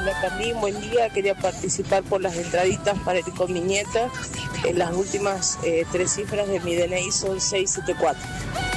Hola Carlín, buen día. Quería participar por las entraditas para ir con mi nieta. Las últimas 3 cifras de mi DNI son 674.